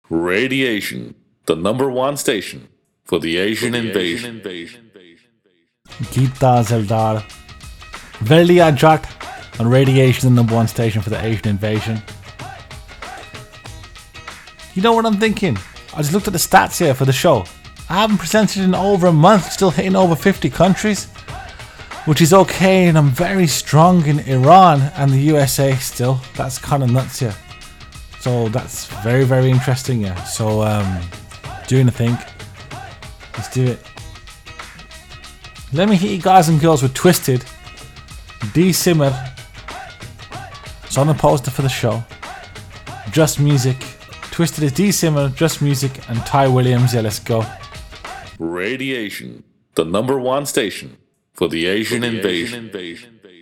Radiation, the number one station for the Asian invasion. Geeta Zeldar. Velia Jat on Radiation, the number one station for the Asian invasion. You know what I'm thinking? I just looked at the stats here for the show. I haven't presented in over a month, still hitting over 50 countries, which is okay, and I'm very strong in Iran and the USA still. That's kind of nuts here. So that's very, very interesting, yeah. So, doing a thing. Let's do it. Let me hit you guys and girls with Twisted. D Simmer. It's on the poster for the show. Just Music. Twisted is D Simmer, Just Music, and Ty Williams. Yeah, let's go. Radiation, the number one station for the Asian invasion.